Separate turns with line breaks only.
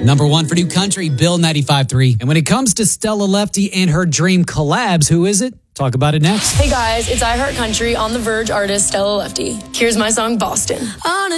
Number one for new country, Bill 95.3. And when it comes to Stella Lefty and her dream collabs, who is it? Talk about it next.
Hey guys, it's iHeart Country on the Verge artist Stella Lefty. Here's my song, Boston.